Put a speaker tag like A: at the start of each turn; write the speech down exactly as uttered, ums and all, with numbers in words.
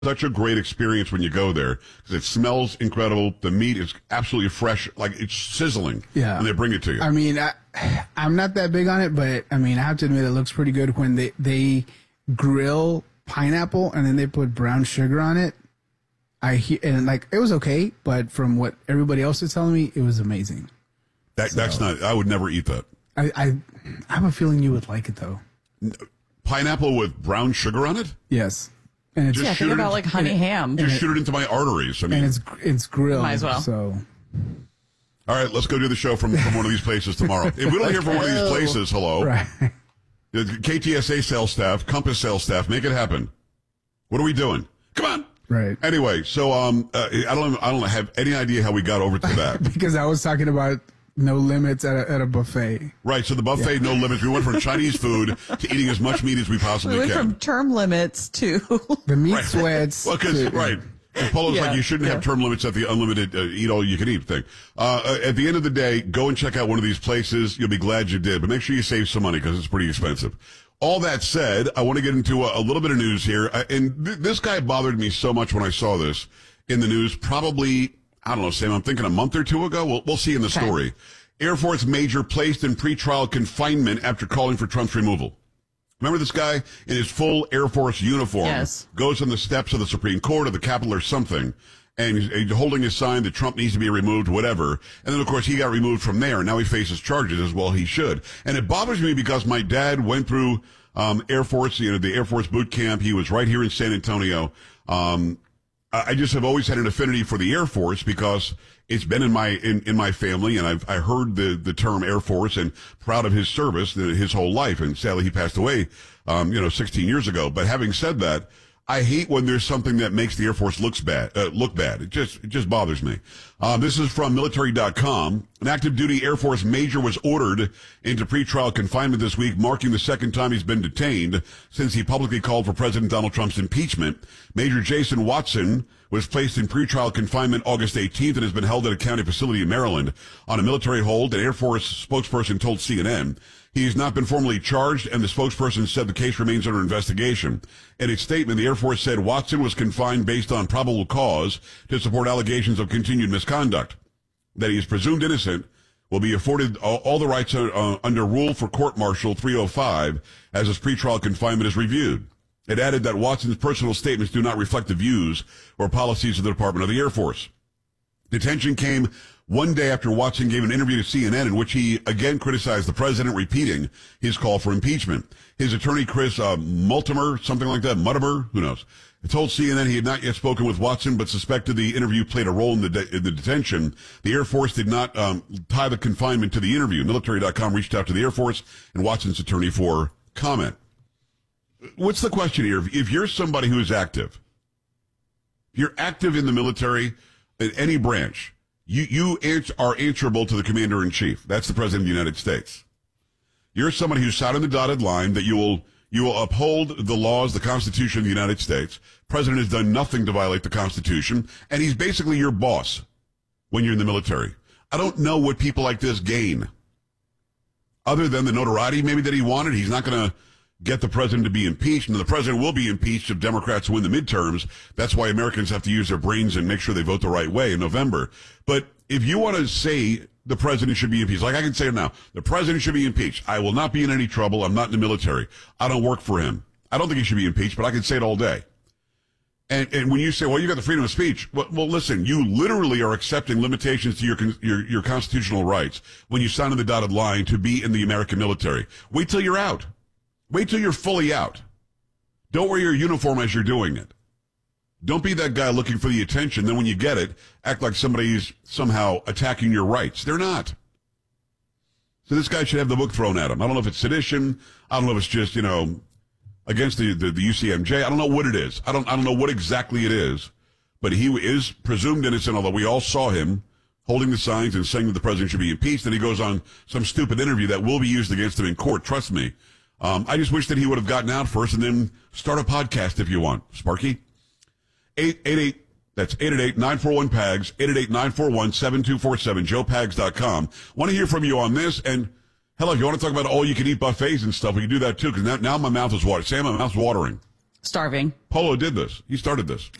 A: such a great experience when you go there because it smells incredible. The meat is absolutely fresh, like it's sizzling.
B: Yeah,
A: and they bring it to you.
B: I mean, I, I'm not that big on it, but I mean, I have to admit, it looks pretty good when they they grill pineapple and then they put brown sugar on it. I hear and like it was okay, but from what everybody else is telling me, it was amazing.
A: That
B: so,
A: that's not. I would never eat that.
B: I, I I have a feeling you would like it though.
A: Pineapple with brown sugar on it?
B: Yes. And it's
A: Just
C: yeah, think about
A: into,
C: like honey
B: it,
C: ham.
A: Just
B: it,
A: shoot it into my arteries. I mean,
B: and it's it's grilled.
C: Might as well.
B: So,
A: all right, let's go do the show from, from one of these places tomorrow. If we don't hear from one of these places, hello,
B: right.
A: the K T S A sales staff, Compass sales staff, make it happen. What are we doing? Come on.
B: Right.
A: Anyway, so um, uh, I don't I don't have any idea how we got over to that.
B: Because I was talking about no limits at a, at a buffet.
A: Right, so the buffet, yeah. No limits. We went from Chinese food to eating as much meat as we possibly
C: we went
A: can.
C: From term limits to
B: the meat
A: right.
B: sweats.
A: Well, because right, and Polo's yeah, like you shouldn't yeah. have term limits at the unlimited uh, eat all you can eat thing. Uh, uh, at the end of the day, go and check out one of these places. You'll be glad you did, but make sure you save some money because it's pretty expensive. All that said, I want to get into a, a little bit of news here, uh, and th- this guy bothered me so much when I saw this in the news. Probably, I don't know, Sam. I'm thinking a month or two ago. We'll we'll see in the okay. story. Air Force major placed in pretrial confinement after calling for Trump's removal. Remember this guy in his full Air Force uniform
C: yes.
A: goes on the steps of the Supreme Court or the Capitol or something, and he's holding his sign that Trump needs to be removed, whatever. And then, of course, he got removed from there, and now he faces charges as well. He should. And it bothers me because my dad went through um, Air Force, you know, the Air Force boot camp. He was right here in San Antonio. Um, I just have always had an affinity for the Air Force because it's been in my in, in my family, and I've I heard the the term Air Force and proud of his service his whole life. And sadly, he passed away, um, you know, sixteen years ago. But having said that, I hate when there's something that makes the Air Force looks bad, uh, look bad. It just it just bothers me. Uh, this is from military dot com. An active duty Air Force major was ordered into pretrial confinement this week, marking the second time he's been detained since he publicly called for President Donald Trump's impeachment. Major Jason Watson was placed in pretrial confinement August eighteenth and has been held at a county facility in Maryland on a military hold. An Air Force spokesperson told C N N. He has not been formally charged, and the spokesperson said the case remains under investigation. In a statement, the Air Force said Watson was confined based on probable cause to support allegations of continued misconduct. That he is presumed innocent will be afforded all, all the rights uh, under Rule for Court Martial three oh five as his pretrial confinement is reviewed. It added that Watson's personal statements do not reflect the views or policies of the Department of the Air Force. Detention came one day after Watson gave an interview to C N N in which he again criticized the president, repeating his call for impeachment. His attorney, Chris uh, Multimer, something like that, Mutimer, who knows, told C N N he had not yet spoken with Watson, but suspected the interview played a role in the, de- in the detention. The Air Force did not um, tie the confinement to the interview. military dot com reached out to the Air Force and Watson's attorney for comment. What's the question here? If, if you're somebody who is active, if you're active in the military, in any branch, you, you ans- are answerable to the commander-in-chief. That's the president of the United States. You're somebody who's signed on the dotted line that you will you will uphold the laws, the Constitution of the United States. President has done nothing to violate the Constitution, and he's basically your boss when you're in the military. I don't know what people like this gain. Other than the notoriety maybe that he wanted, he's not going to get the president to be impeached, and the president will be impeached if Democrats win the midterms. That's why Americans have to use their brains and make sure they vote the right way in November. But if you want to say the president should be impeached, like I can say it now, the president should be impeached. I will not be in any trouble. I'm not in the military. I don't work for him. I don't think he should be impeached, but I can say it all day. And and when you say, well, you got the freedom of speech, well, well listen, you literally are accepting limitations to your, your your constitutional rights when you sign on the dotted line to be in the American military. Wait till you're out. Wait till you're fully out. Don't wear your uniform as you're doing it. Don't be that guy looking for the attention. Then when you get it, act like somebody's somehow attacking your rights. They're not. So this guy should have the book thrown at him. I don't know if it's sedition. I don't know if it's just, you know, against the, the, the U C M J. I don't know what it is. I don't, I don't know what exactly it is. But he is presumed innocent, although we all saw him holding the signs and saying that the president should be impeached. Then he goes on some stupid interview that will be used against him in court. Trust me. Um, I just wish that he would have gotten out first and then start a podcast if you want. Sparky? eight eight eight, that's eight eight eight, nine four one, P A G S, eight eight eight, nine four one, seven two four seven, joe pags dot com. Want to hear from you on this, and hell, if you want to talk about all-you-can-eat buffets and stuff, we can do that too, because now, now my mouth is watering. Sam, my mouth's watering.
C: Starving.
A: Polo did this. He started this.